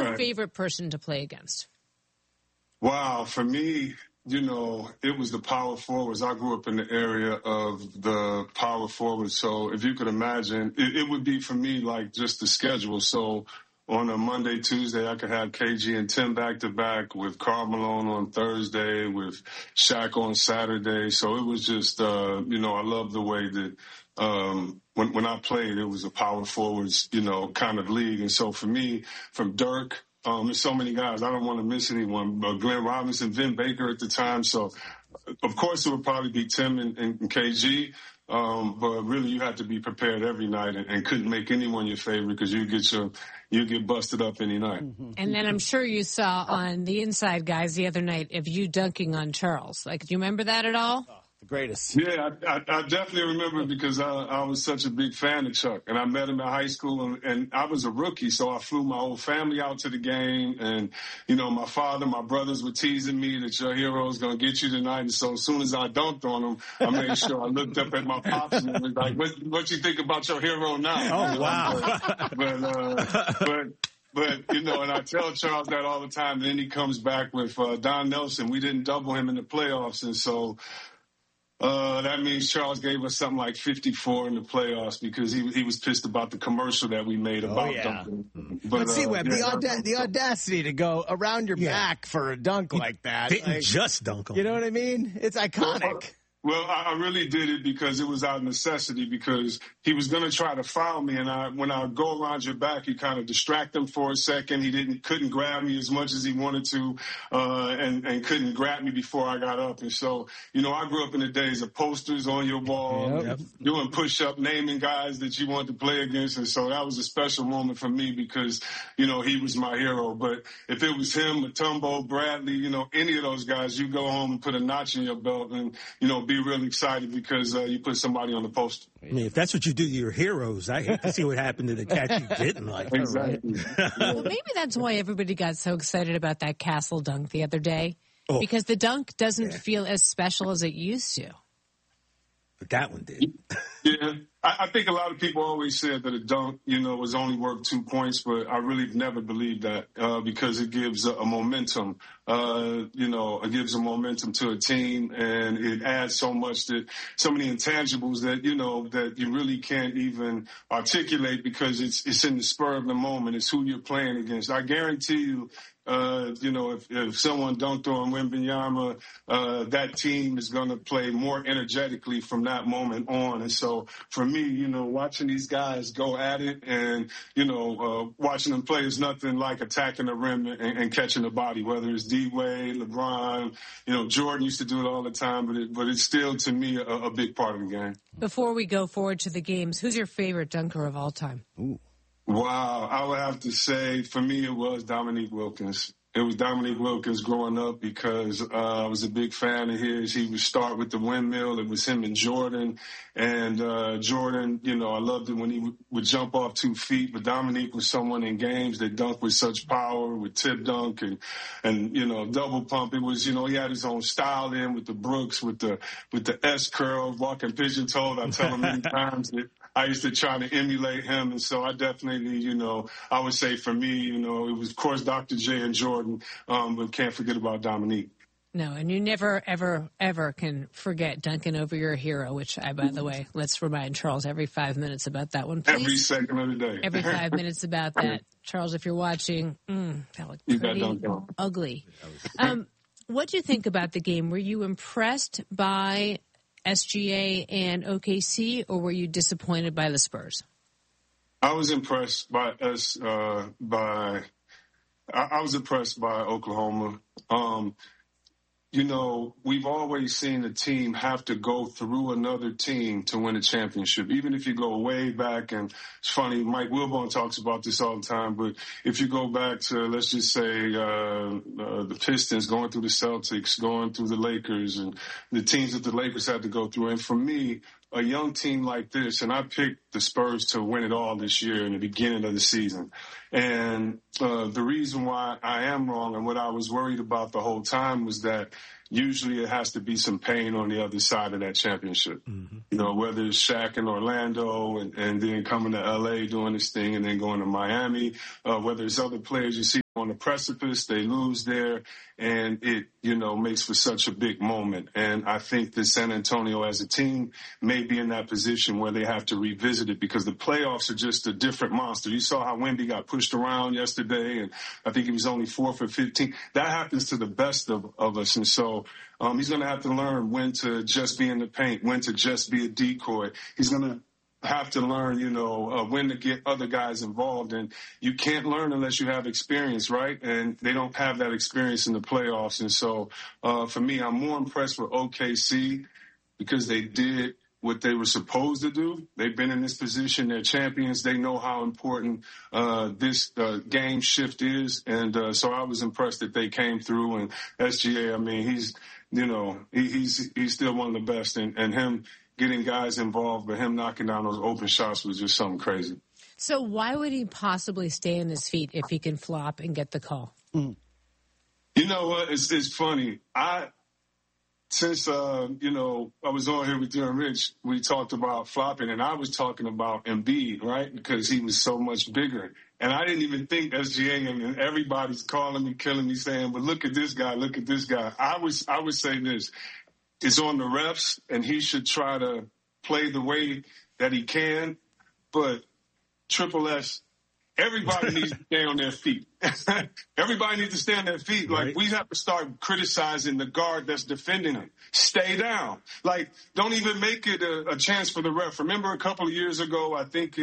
your favorite person to play against? Wow, for me, it was the power forwards. I grew up in the area of the power forwards. So if you could imagine, it would be for me like just the schedule. So on a Monday, Tuesday, I could have KG and Tim back-to-back with Karl Malone on Thursday, with Shaq on Saturday. So it was just, I love the way that when I played, it was a power forwards, kind of league. And so for me, from Dirk, there's so many guys. I don't want to miss anyone. Glenn Robinson, Vin Baker at the time. So, of course, it would probably be Tim and KG. But really, you had to be prepared every night and couldn't make anyone your favorite because you get busted up any night. Mm-hmm. And then I'm sure you saw on the Inside Guys the other night of you dunking on Charles. Like, do you remember that at all? The greatest. Yeah, I definitely remember because I was such a big fan of Chuck. And I met him in high school, and I was a rookie, so I flew my whole family out to the game. And, my father, my brothers were teasing me that your hero is going to get you tonight. And so as soon as I dunked on him, I made sure I looked up at my pops and was like, what you think about your hero now? Oh, wow. But, and I tell Charles that all the time. Then he comes back with Don Nelson. We didn't double him in the playoffs. And so that means Charles gave us something like 54 in the playoffs because he was pissed about the commercial that we made about dunking. But see, Webb, the audacity to go around your back for a dunk like that. Didn't just dunk on. You know what I mean? It's iconic. Well, I really did it because it was out of necessity because he was going to try to foul me. And when I go around your back, you kind of distract him for a second. He couldn't grab me as much as he wanted to, and couldn't grab me before I got up. And so, I grew up in the days of posters on your wall, doing push-up, naming guys that you wanted to play against. And so that was a special moment for me because, he was my hero. But if it was him, Mutombo, Bradley, any of those guys, you go home and put a notch in your belt and, be really excited because you put somebody on the poster. I mean, if that's what you do to your heroes, I hate to see what happened to the cat you didn't like. Exactly. Well, maybe that's why everybody got so excited about that Castle dunk the other day. Because the dunk doesn't feel as special as it used to. But that one did. Yeah. I think a lot of people always said that a dunk, was only worth 2 points, but I really never believed that because it gives a momentum. It gives a momentum to a team, and it adds so much that so many intangibles that that you really can't even articulate because it's in the spur of the moment. It's who you're playing against. I guarantee you. If someone dunked on Wembanyama, that team is going to play more energetically from that moment on. And so for me, watching these guys go at it and, watching them play is nothing like attacking the rim and catching the body, whether it's D-Wade, LeBron, Jordan used to do it all the time, but it's still, to me, a big part of the game. Before we go forward to the games, who's your favorite dunker of all time? Ooh. Wow, I would have to say, for me, it was Dominique Wilkins. It was Dominique Wilkins growing up because I was a big fan of his. He would start with the windmill. It was him and Jordan. And Jordan, I loved it when he would jump off 2 feet. But Dominique was someone in games that dunked with such power, with tip dunk and double pump. It was, he had his own style then with the Brooks, with the S curl, walking pigeon-toed. I tell him many times that I used to try to emulate him. And so I definitely, I would say for me, it was, of course, Dr. J and Jordan, but can't forget about Dominique. No, and you never, ever, ever can forget dunking over your hero, which by the way, let's remind Charles every 5 minutes about that one, please. Every second of the day. Every 5 minutes about that. Charles, if you're watching, that looked pretty ugly. What do you think about the game? Were you impressed by SGA and OKC, or were you disappointed by the Spurs? I was impressed by us. I was impressed by Oklahoma. We've always seen a team have to go through another team to win a championship. Even if you go way back, and it's funny, Mike Wilbon talks about this all the time, but if you go back to, let's just say, the Pistons, going through the Celtics, going through the Lakers, and the teams that the Lakers had to go through. And for me, a young team like this, and I picked the Spurs to win it all this year in the beginning of the season. And the reason why I am wrong and what I was worried about the whole time was that usually it has to be some pain on the other side of that championship. Mm-hmm. Whether it's Shaq in Orlando and then coming to L.A. doing this thing and then going to Miami, whether it's other players you see on the precipice, they lose there, and it, makes for such a big moment. And I think that San Antonio as a team may be in that position where they have to revisit it because the playoffs are just a different monster. You saw how Wemby got pushed around yesterday, and I think he was only 4 for 15. That happens to the best of us. And so he's going to have to learn when to just be in the paint, when to just be a decoy. He's going to have to learn, when to get other guys involved. And you can't learn unless you have experience, right? And they don't have that experience in the playoffs. And so for me, I'm more impressed with OKC because they did what they were supposed to do. They've been in this position. They're champions. They know how important this game shift is. And so I was impressed that they came through. And SGA, I mean, he's still one of the best. And him getting guys involved, but him knocking down those open shots was just something crazy. So why would he possibly stay on his feet if he can flop and get the call? You know what? It's funny. Since I was on here with you and Rich, we talked about flopping, and I was talking about Embiid, right? Because he was so much bigger. And I didn't even think SGA, and everybody's calling me, killing me, saying, but look at this guy, look at this guy. I would say this. It's on the refs, and he should try to play the way that he can. But Triple S, everybody needs to stay on their feet. Everybody needs to stay on their feet. Right. Like, we have to start criticizing the guard that's defending him. Stay down. Like, don't even make it a chance for the ref. Remember a couple of years ago, I think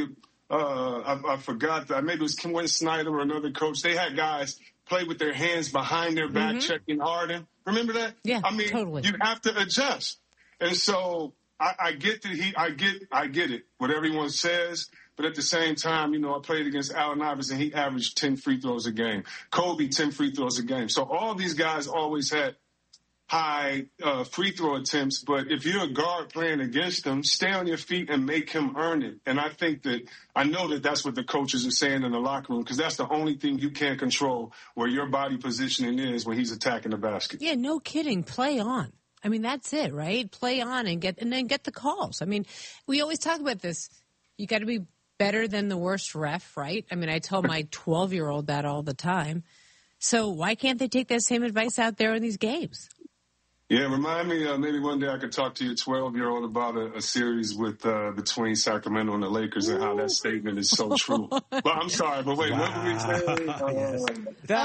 I forgot, maybe it was Quinn Snyder or another coach. They had guys play with their hands behind their back, checking Harden. Remember that? Yeah, I mean, totally. You have to adjust. And so I get that I get it, what everyone says. But at the same time, I played against Allen Iverson. He averaged 10 free throws a game. Kobe, 10 free throws a game. So all these guys always had high free throw attempts. But if you're a guard playing against them, stay on your feet and make him earn it. And I know that that's what the coaches are saying in the locker room, because that's the only thing you can't control, where your body positioning is when he's attacking the basket. Yeah, no kidding. Play on. I mean, that's it, right? Play on and then get the calls. I mean, we always talk about this. You got to be better than the worst ref, right? I mean, I tell my 12-year-old that all the time. So why can't they take that same advice out there in these games? Yeah, remind me, maybe one day I could talk to your 12-year-old about a series with between Sacramento and the Lakers and how that statement is so true. But I'm sorry, but wait, what were we saying?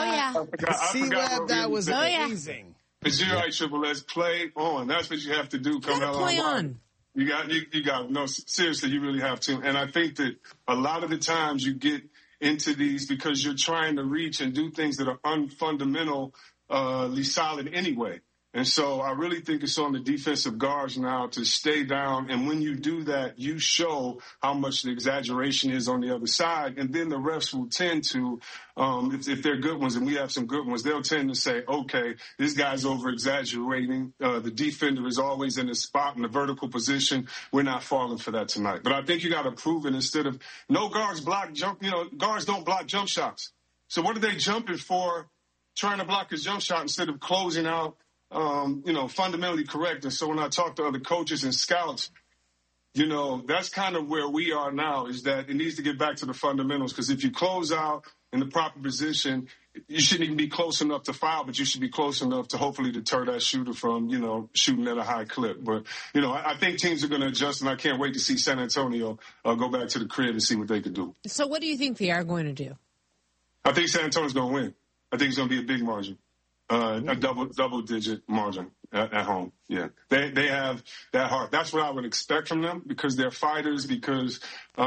That was amazing. Because you're right, Triple S, play on. That's what you have to do. Play on. You got, no, seriously, you really have to. And I think that a lot of the times you get into these because you're trying to reach and do things that are unfundamentally solid anyway. And so I really think it's on the defensive guards now to stay down. And when you do that, you show how much the exaggeration is on the other side. And then the refs will tend to, if they're good ones, and we have some good ones, they'll tend to say, okay, this guy's over-exaggerating. The defender is always in the spot in the vertical position. We're not falling for that tonight. But I think you got to prove it instead of no guards block jump. Guards don't block jump shots. So what are they jumping for, trying to block his jump shot instead of closing out? Fundamentally correct. And so when I talk to other coaches and scouts, that's kind of where we are now, is that it needs to get back to the fundamentals. Because if you close out in the proper position, you shouldn't even be close enough to foul, but you should be close enough to hopefully deter that shooter from, shooting at a high clip. But, I think teams are going to adjust, and I can't wait to see San Antonio go back to the crib and see what they can do. So what do you think they are going to do? I think San Antonio's going to win. I think it's going to be a big margin. A double-digit margin at home. Yeah, they have that heart. That's what I would expect from them, because they're fighters. Because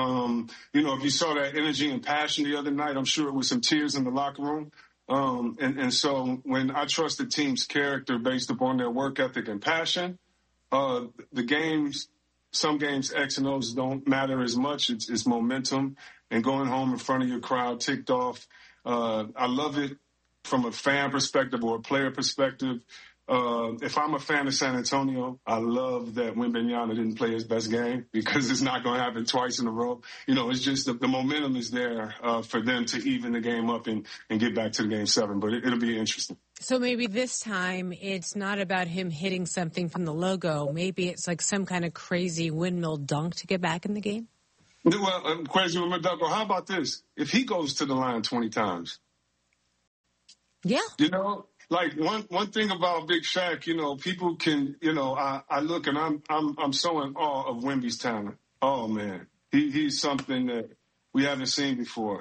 if you saw that energy and passion the other night, I'm sure it was some tears in the locker room. And so when I trust the team's character based upon their work ethic and passion, some games X and O's don't matter as much. It's momentum and going home in front of your crowd ticked off. I love it. From a fan perspective or a player perspective, if I'm a fan of San Antonio, I love that Wembanyama didn't play his best game, because it's not going to happen twice in a row. It's just the momentum is there for them to even the game up and get back to the Game 7. But it'll be interesting. So maybe this time it's not about him hitting something from the logo. Maybe it's like some kind of crazy windmill dunk to get back in the game. Well, crazy windmill dunk. Well, how about this? If he goes to the line 20 times, Yeah. You know, like one thing about Big Shaq, you know, people can, you know, I look and I'm so in awe of Wemby's talent. Oh man, he's something that we haven't seen before.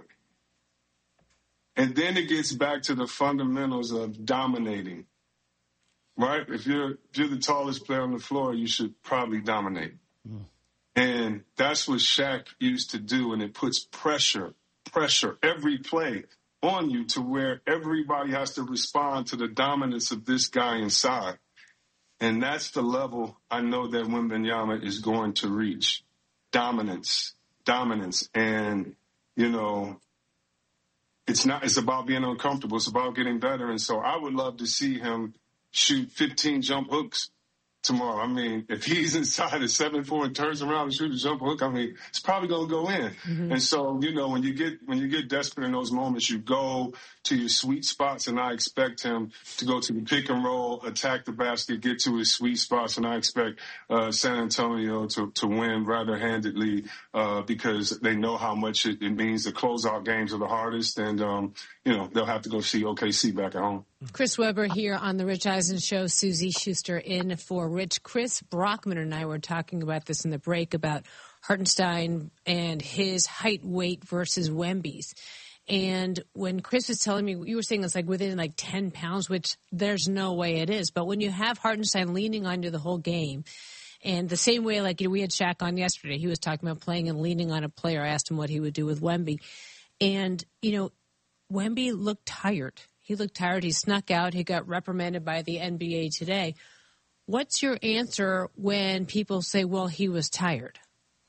And then it gets back to the fundamentals of dominating, right? If you're the tallest player on the floor, you should probably dominate. Mm. And that's what Shaq used to do, and it puts pressure every play on you to where everybody has to respond to the dominance of this guy inside. And that's the level I know that Wembanyama is going to reach. Dominance. And, you know, it's about being uncomfortable. It's about getting better. And so I would love to see him shoot 15 jump hooks tomorrow. I mean, if he's inside at 7'4" and turns around and shoots a jump hook, I mean, it's probably going to go in. Mm-hmm. And so, you know, when you get desperate in those moments, you go to your sweet spots, and I expect him to go to the pick and roll, attack the basket, get to his sweet spots, and I expect San Antonio to win rather handedly because they know how much it means. The closeout games are the hardest, and, you know, they'll have to go see OKC back at home. Chris Webber here on the Rich Eisen Show. Susie Schuster in for Rich. Chris Brockman and I were talking about this in the break about Hartenstein and his height, weight versus Wemby's. And when Chris was telling me, you were saying it's like within like 10 pounds, which there's no way it is. But when you have Hartenstein leaning on you the whole game, and the same way, like, you know, we had Shaq on yesterday, he was talking about playing and leaning on a player. I asked him what he would do with Wemby. And, you know, Wemby looked tired. He looked tired. He snuck out. He got reprimanded by the NBA today. What's your answer when people say, well, he was tired?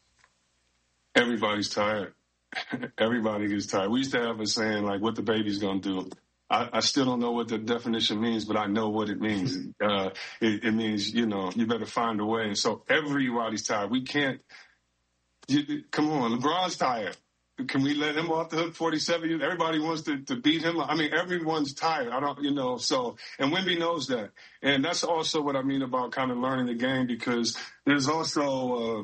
Everybody's tired. Everybody gets tired. We used to have a saying, like, what the baby's going to do. I still don't know what the definition means, but I know what it means. It means, you know, you better find a way. And so everybody's tired. We can't come on, LeBron's tired. Can we let him off the hook 47? Everybody wants to beat him. I mean, everyone's tired. I don't, you know, so, and Wemby knows that. And that's also what I mean about kind of learning the game, because there's also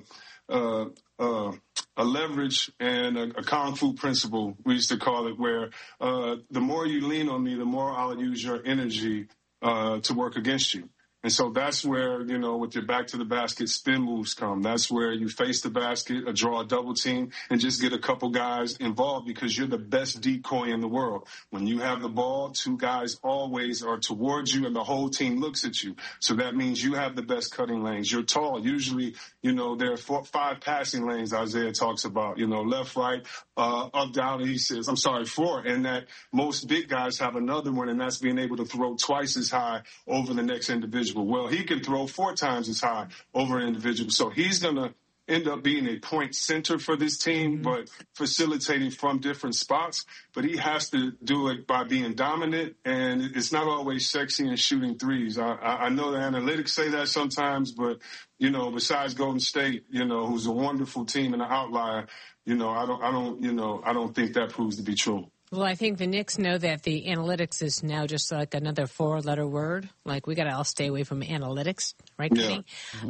a leverage and a kung fu principle, we used to call it, where the more you lean on me, the more I'll use your energy to work against you. And so that's where, you know, with your back to the basket, spin moves come. That's where you face the basket, draw a double team, and just get a couple guys involved, because you're the best decoy in the world. When you have the ball, two guys always are towards you, and the whole team looks at you. So that means you have the best cutting lanes. You're tall. Usually, you know, there are 5 passing lanes Isaiah talks about, you know, left, right, up, down, he says, 4. And that most big guys have another one, and that's being able to throw twice as high over the next individual. Well, he can throw 4 times as high over an individual. So he's going to end up being a point center for this team, but facilitating from different spots. But he has to do it by being dominant, and it's not always sexy and shooting threes. I know the analytics say that sometimes, but, you know, besides Golden State, you know, who's a wonderful team and an outlier, you know, I don't think that proves to be true. Well, I think the Knicks know that the analytics is now just like another 4-letter word. Like, we got to all stay away from analytics, right, Kenny?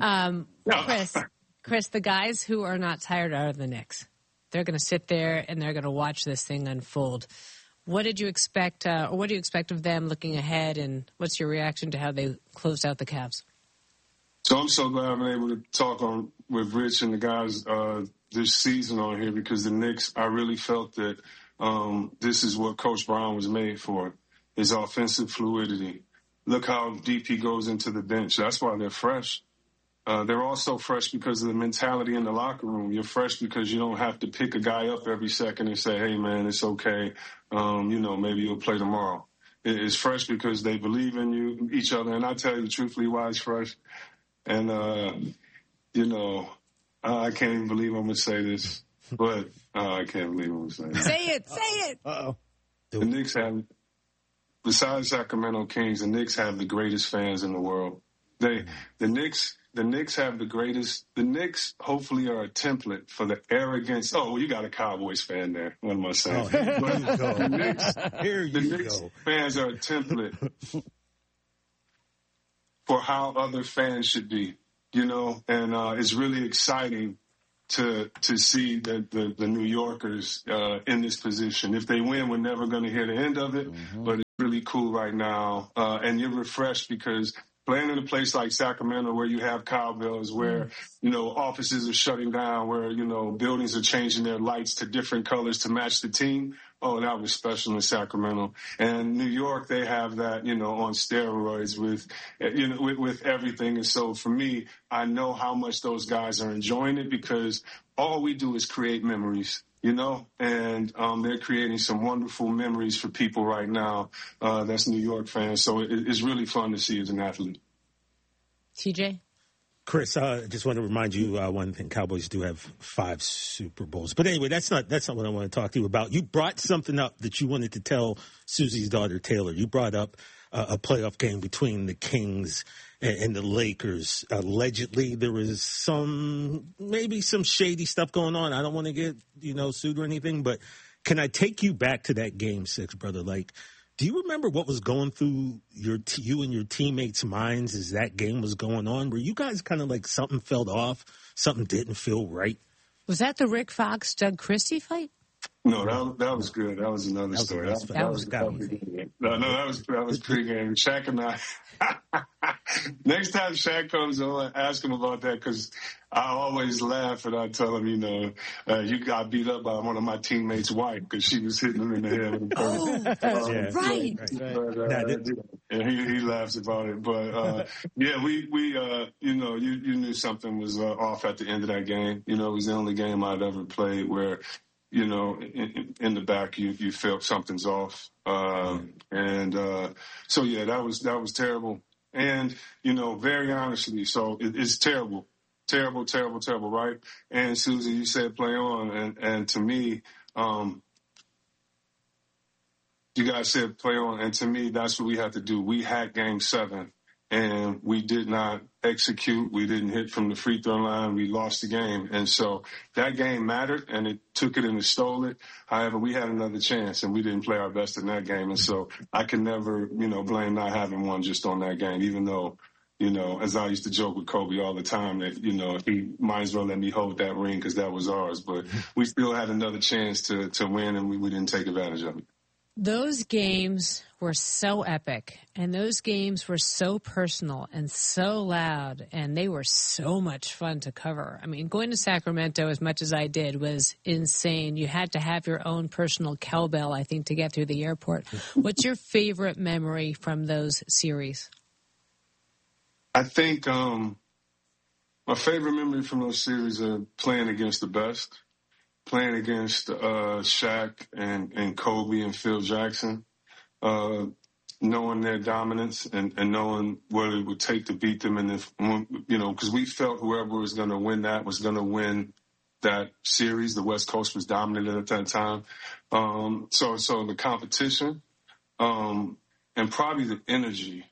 Yeah. Chris, the guys who are not tired are the Knicks. They're going to sit there and they're going to watch this thing unfold. What did you expect, or what do you expect of them looking ahead, and what's your reaction to how they closed out the Cavs? So I'm so glad I've been able to talk with Rich and the guys this season on here, because the Knicks, I really felt that this is what Coach Brown was made for, his offensive fluidity. Look how deep he goes into the bench. That's why they're fresh. They're also fresh because of the mentality in the locker room. You're fresh because you don't have to pick a guy up every second and say, hey, man, it's okay. You know, maybe you'll play tomorrow. It's fresh because they believe in each other. And I tell you truthfully why it's fresh. And, you know, I can't even believe I'm going to say this, but I can't believe I'm going to say it. Say it. Uh-oh. The Knicks have, besides Sacramento Kings, the Knicks have the greatest fans in the world. The Knicks have the greatest. The Knicks hopefully are a template for the arrogance. Oh, you got a Cowboys fan there. What am I saying? Oh, the Knicks fans are a template for how other fans should be, you know, and it's really exciting to see the New Yorkers in this position. If they win, we're never going to hear the end of it, but really cool right now, and you're refreshed because playing in a place like Sacramento where you have cowbells, where, offices are shutting down, where, buildings are changing their lights to different colors to match the team. Oh, that was special in Sacramento. And New York, they have that, on steroids with everything. And so for me, I know how much those guys are enjoying it because all we do is create memories. And they're creating some wonderful memories for people right now. That's New York fans. So it's really fun to see as an athlete. TJ? Chris, I just want to remind you one thing. Cowboys do have 5 Super Bowls. But anyway, that's not what I want to talk to you about. You brought something up that you wanted to tell Susie's daughter, Taylor. You brought up a playoff game between the Kings and the Lakers. Allegedly, there was maybe some shady stuff going on. I don't want to get, sued or anything, but can I take you back to that Game 6, brother? Like, do you remember what was going through you and your teammates' minds as that game was going on? Were you guys kind of like something felt off, something didn't feel right? Was that the Rick Fox, Doug Christie fight? No, that was good. That was another story. That was pregame. Shaq and I. Next time Shaq comes on, ask him about that because I always laugh and I tell him, you got beat up by one of my teammates' wife because she was hitting him in the head with a phone. Right. And he laughs about it. But we you knew something was off at the end of that game. It was the only game I'd ever played where, in the back, you felt something's off. So that was terrible. And, very honestly, so it's terrible, right? And Susie, you said play on. And to me, you guys said play on. And to me, that's what we had to do. We had Game 7. And we did not execute. We didn't hit from the free throw line. We lost the game. And so that game mattered, and it took it and it stole it. However, we had another chance, and we didn't play our best in that game. And so I can never, blame not having one just on that game, even though, as I used to joke with Kobe all the time that, he might as well let me hold that ring because that was ours. But we still had another chance to win, and we didn't take advantage of it. Those games were so epic, and those games were so personal and so loud, and they were so much fun to cover. I mean, going to Sacramento as much as I did was insane. You had to have your own personal cowbell, I think, to get through the airport. What's your favorite memory from those series? I think my favorite memory from those series are playing against the best. Playing against Shaq and Kobe and Phil Jackson, knowing their dominance and knowing what it would take to beat them. And if, because we felt whoever was going to win that was going to win that series. The West Coast was dominant at that time. So the competition and probably the energy.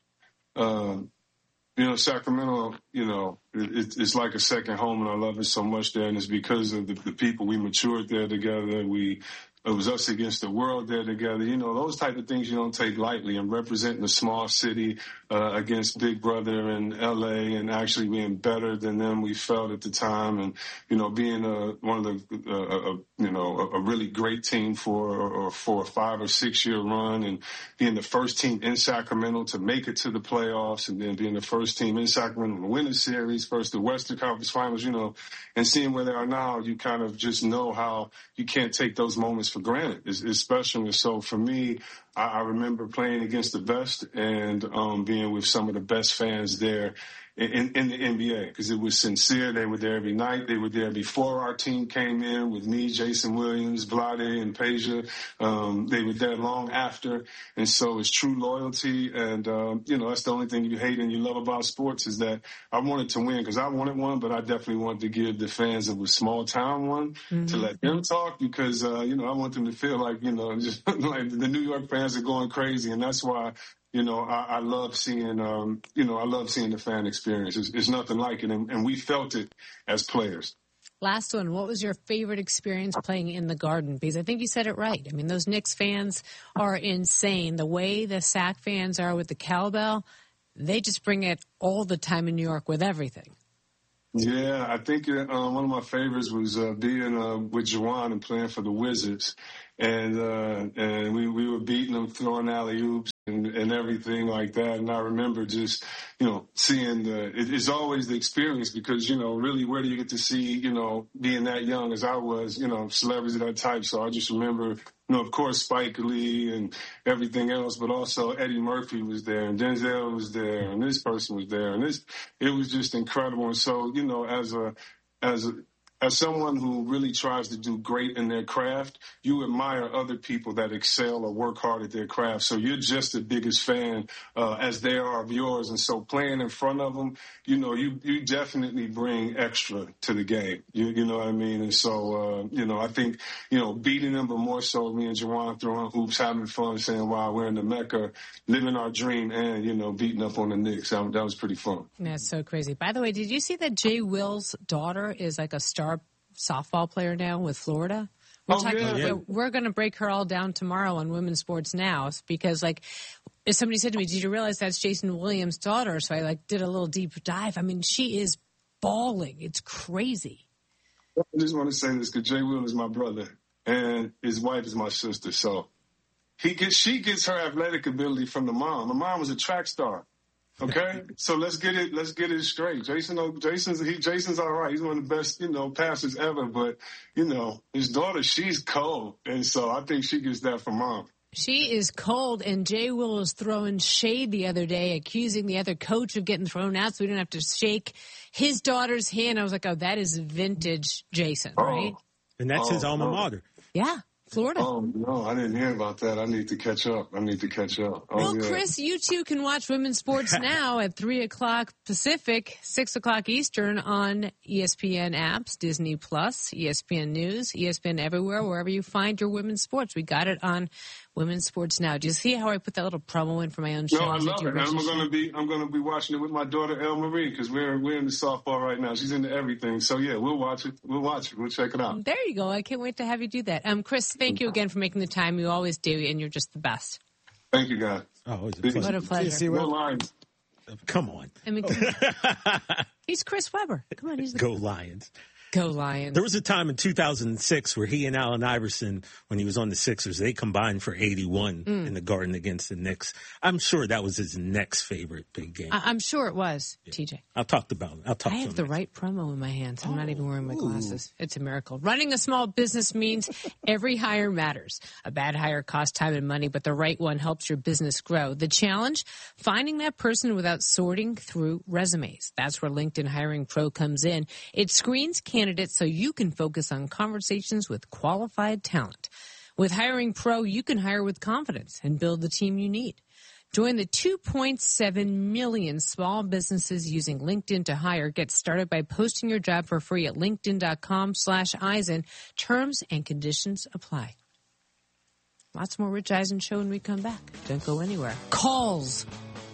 Sacramento, it's like a second home, and I love it so much there. And it's because of the people. We matured there together. It was us against the world there together. Those type of things you don't take lightly. And representing a small city against Big Brother in L.A. and actually being better than them, we felt at the time. And, being one of a really great team for a 5 or 6 year run and being the first team in Sacramento to make it to the playoffs and then being the first team in Sacramento to win the series, first the Western Conference Finals, and seeing where they are now, you kind of just know how you can't take those moments for granted. It's special. And so for me, I remember playing against the best and being with some of the best fans there in the NBA because it was sincere. They were there every night. They were there before our team came in with me, Jason Williams, Vlade, and Peja. They were there long after. And so it's true loyalty. And, that's the only thing you hate and you love about sports is that I wanted to win because I wanted one, but I definitely wanted to give the fans of a small town one to let them talk because, I want them to feel like, just like the New York fans are going crazy. And that's why, I love seeing, the fan experience. It's nothing like it. And we felt it as players. Last one. What was your favorite experience playing in the Garden? Because I think you said it right. I mean, those Knicks fans are insane. The way the Sac fans are with the cowbell, they just bring it all the time in New York with everything. Yeah, I think one of my favorites was being with Juwan and playing for the Wizards. And we were beating them, throwing alley-oops. and everything like that. And I remember just, seeing it's always the experience because, really where do you get to see, being that young as I was, celebrities of that type. So I just remember, of course, Spike Lee and everything else, but also Eddie Murphy was there and Denzel was there and this person was there. And it was just incredible. And so, as someone who really tries to do great in their craft, you admire other people that excel or work hard at their craft. So you're just the biggest fan as they are of yours. And so playing in front of them, you definitely bring extra to the game. You know what I mean? And so, I think, beating them, but more so me and Juwan throwing hoops, having fun, saying, wow, we're in the Mecca, living our dream, and, beating up on the Knicks. That was pretty fun. That's so crazy. By the way, did you see that Jay Will's daughter is like a star softball player now with Florida? We're going to break her all down tomorrow on Women's Sports Now because, if somebody said to me, did you realize that's Jason Williams' daughter? So I, did a little deep dive. I mean, she is balling. It's crazy. I just want to say this because Jay Will is my brother and his wife is my sister. So she gets her athletic ability from the mom. The mom was a track star. Okay, so let's get it straight. Jason's all right. He's one of the best, passers ever. But, his daughter, she's cold. And so I think she gets that from mom. She is cold, and Jay Will was throwing shade the other day, accusing the other coach of getting thrown out so we didn't have to shake his daughter's hand. I was like, oh, that is vintage Jason, right? And that's his alma mater. Yeah. Florida. Oh, no, I didn't hear about that. I need to catch up. Well, Chris, you too can watch Women's Sports Now at 3 o'clock Pacific, 6 o'clock Eastern on ESPN apps, Disney Plus, ESPN News, ESPN Everywhere, wherever you find your women's sports. We got it on Women's Sports Now. Do you see how I put that little promo in for my own show? No, I love it. I'm going to be watching it with my daughter, Elle Marie, because we're in the softball right now. She's into everything. So, yeah, we'll watch it. We'll check it out. There you go. I can't wait to have you do that. Chris, thank you again for making the time. You always do, and you're just the best. Thank you, guys. Oh, what a pleasure. No Lions. Come on. He's Chris Webber. Come on. Go Lions. Go Lions. There was a time in 2006 where he and Allen Iverson, when he was on the Sixers, they combined for 81 in the Garden against the Knicks. I'm sure that was his next favorite big game. I'm sure it was, TJ. I'll talk about it. I have the right promo in my hands. I'm not even wearing my glasses. It's a miracle. Running a small business means every hire matters. A bad hire costs time and money, but the right one helps your business grow. The challenge? Finding that person without sorting through resumes. That's where LinkedIn Hiring Pro comes in. It screens candidates so you can focus on conversations with qualified talent. With Hiring Pro, you can hire with confidence and build the team you need. Join the 2.7 million small businesses using LinkedIn to hire. Get started by posting your job for free at linkedin.com/Eisen. Terms and conditions apply. Lots more Rich Eisen show when we come back. Don't go anywhere. Calls.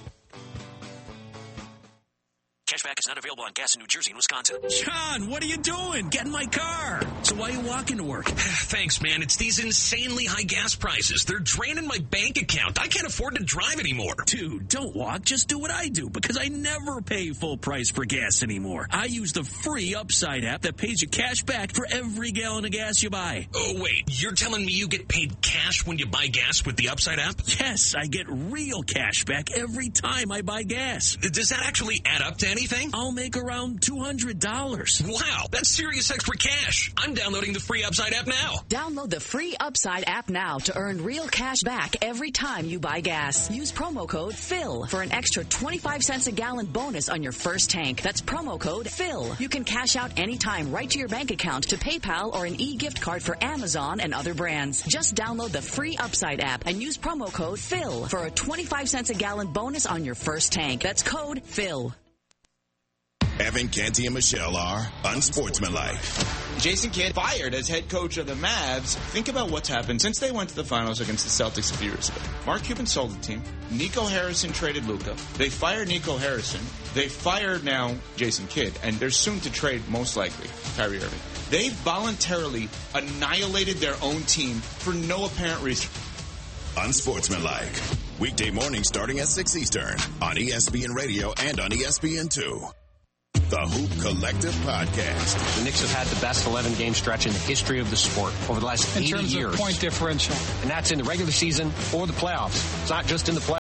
Cashback is not available on gas in New Jersey and Wisconsin. John, what are you doing? Get in my car. So why are you walking to work? Thanks, man. It's these insanely high gas prices. They're draining my bank account. I can't afford to drive anymore. Dude, don't walk. Just do what I do because I never pay full price for gas anymore. I use the free Upside app that pays you cash back for every gallon of gas you buy. Oh, wait. You're telling me you get paid cash when you buy gas with the Upside app? Yes, I get real cash back every time I buy gas. Does that actually add up to anything? I'll make around $200. Wow, that's serious extra cash. I'm downloading the free Upside app now. Download the free Upside app now to earn real cash back every time you buy gas. Use promo code PHIL for an extra 25 cents a gallon bonus on your first tank. That's promo code PHIL. You can cash out anytime right to your bank account, to PayPal, or an e-gift card for Amazon and other brands. Just download the free Upside app and use promo code PHIL for a 25 cents a gallon bonus on your first tank. That's code PHIL. Evan, Canty, and Michelle are unsportsmanlike. Jason Kidd fired as head coach of the Mavs. Think about what's happened since they went to the finals against the Celtics a few years ago. Mark Cuban sold the team. Nico Harrison traded Luka. They fired Nico Harrison. They fired now Jason Kidd. And they're soon to trade, most likely, Kyrie Irving. They voluntarily annihilated their own team for no apparent reason. Unsportsmanlike. Weekday morning starting at 6 Eastern on ESPN Radio and on ESPN2. The Hoop Collective Podcast. The Knicks have had the best 11-game stretch in the history of the sport over the last 80 years. In terms of point differential. And that's in the regular season or the playoffs. It's not just in the playoffs.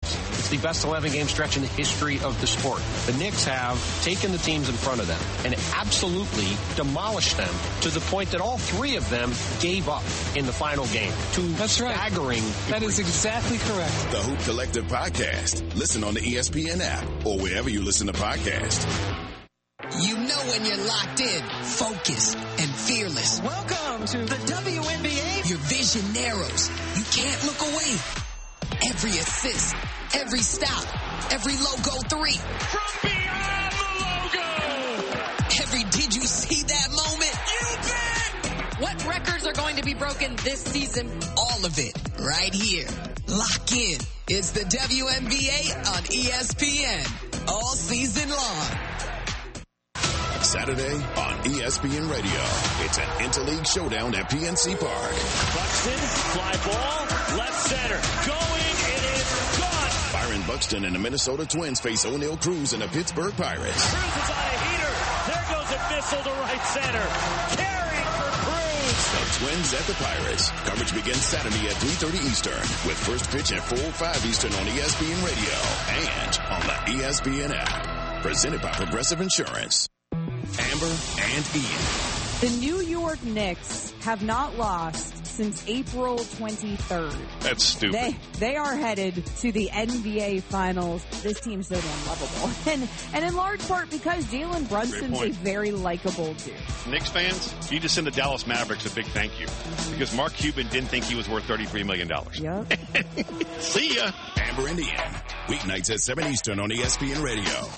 It's the best 11-game stretch in the history of the sport. The Knicks have taken the teams in front of them and absolutely demolished them to the point that all three of them gave up in the final game. That's right. Staggering. That is exactly correct. The Hoop Collective Podcast. Listen on the ESPN app or wherever you listen to podcasts. You know when you're locked in, focused, and fearless. Welcome to the WNBA. Your vision narrows. You can't look away. Every assist, every stop, every logo three. From beyond the logo. Every did you see that moment? You bet. What records are going to be broken this season? All of it right here. Lock in. It's the WNBA on ESPN all season long. Saturday on ESPN Radio. It's an interleague showdown at PNC Park. Buxton, fly ball, left center. Going, it is gone. Byron Buxton and the Minnesota Twins face O'Neal Cruz and the Pittsburgh Pirates. Cruz is on a heater. There goes a missile to right center. Carrying for Cruz. The Twins at the Pirates. Coverage begins Saturday at 3:30 Eastern with first pitch at 4:05 Eastern on ESPN Radio and on the ESPN app. Presented by Progressive Insurance. Amber and Ian. The New York Knicks have not lost since April 23rd. That's stupid. They are headed to the NBA Finals. This team's so damn lovable. And in large part because Jalen Brunson's a very likable dude. Knicks fans, you just send the Dallas Mavericks a big thank you. Because Mark Cuban didn't think he was worth $33 million. Yep. See ya. Amber and Ian. Weeknights at 7 Eastern on ESPN Radio.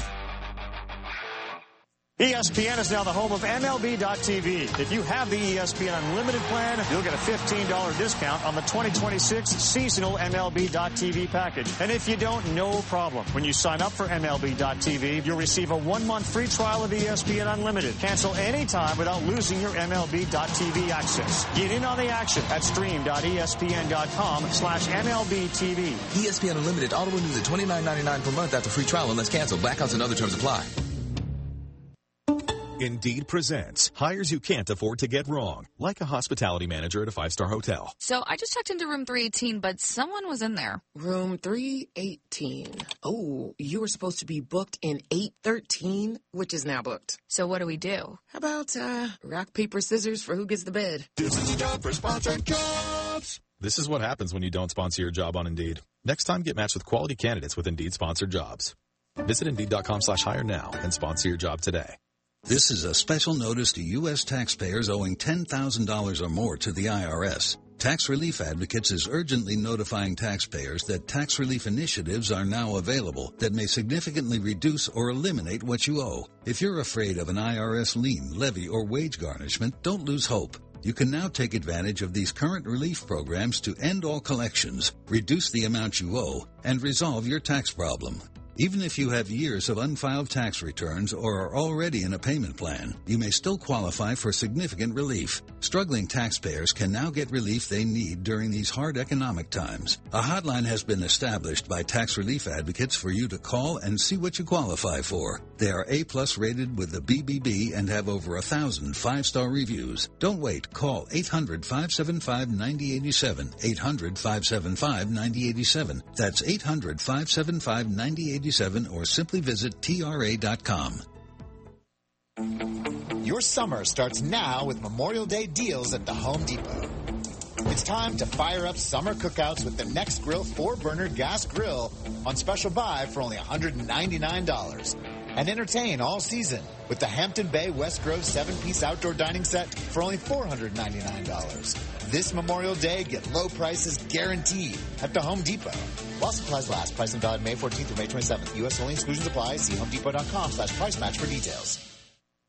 ESPN is now the home of MLB.tv. If you have the ESPN Unlimited plan, you'll get a $15 discount on the 2026 seasonal MLB.tv package. And if you don't, no problem. When you sign up for MLB.tv, you'll receive a 1-month free trial of ESPN Unlimited. Cancel anytime without losing your MLB.tv access. Get in on the action at stream.espn.com/MLBTV. ESPN Unlimited auto renews at $29.99 per month after free trial unless canceled. Blackouts and other terms apply. Indeed presents hires you can't afford to get wrong, like a hospitality manager at a 5-star hotel. So I just checked into room 318, but someone was in there. Room 318. Oh, you were supposed to be booked in 813, which is now booked. So what do we do? How about rock, paper, scissors for who gets the bed? This is your job for sponsored jobs. This is what happens when you don't sponsor your job on Indeed. Next time, get matched with quality candidates with Indeed sponsored jobs. Visit Indeed.com/hire now and sponsor your job today. This is a special notice to U.S. taxpayers owing $10,000 or more to the IRS. Tax Relief Advocates is urgently notifying taxpayers that tax relief initiatives are now available that may significantly reduce or eliminate what you owe. If you're afraid of an IRS lien, levy, or wage garnishment, don't lose hope. You can now take advantage of these current relief programs to end all collections, reduce the amount you owe, and resolve your tax problem. Even if you have years of unfiled tax returns or are already in a payment plan, you may still qualify for significant relief. Struggling taxpayers can now get relief they need during these hard economic times. A hotline has been established by Tax Relief Advocates for you to call and see what you qualify for. They are A+ rated with the BBB and have over 1,000 5-star reviews. Don't wait. Call 800-575-9087. 800-575-9087. That's 800-575-9087. Or simply visit TRA.com. Your summer starts now with Memorial Day deals at the Home Depot. It's time to fire up summer cookouts with the Next Grill 4-burner gas grill on special buy for only $199. And entertain all season with the Hampton Bay West Grove 7-piece outdoor dining set for only $499. This Memorial Day, get low prices guaranteed at the Home Depot. While supplies last, price and valid May 14th through May 27th. U.S. only, exclusions apply. See HomeDepot.com/price match for details.